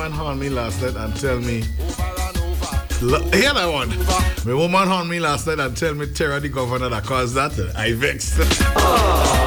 woman horn me last night and tell me. Hear that one. My woman horn me last night and tell me Terra the governor that caused that. I vexed.